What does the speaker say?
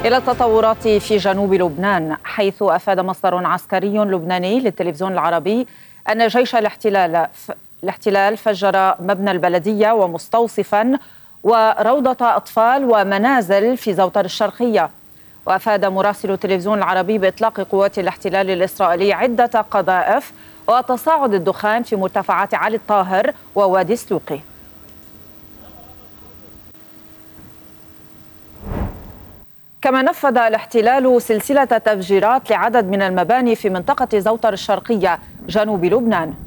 إلى التطورات في جنوب لبنان، حيث أفاد مصدر عسكري لبناني للتلفزيون العربي أن جيش الاحتلال فجر مبنى البلدية ومستوصفا وروضة أطفال ومنازل في زوطر الشرقية. وأفاد مراسل التلفزيون العربي بإطلاق قوات الاحتلال الإسرائيلي عدة قذائف وتصاعد الدخان في مرتفعات علي الطاهر ووادي سلوقي. كما نفذ الاحتلال سلسلة تفجيرات لعدد من المباني في منطقة زوطر الشرقية جنوب لبنان.